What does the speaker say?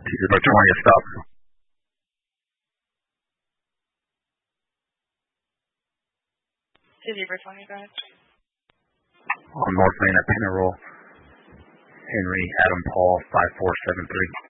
Victoria stop. City Virginia, guys. On North Lane at Pennyroll. Henry Adam Paul 5473.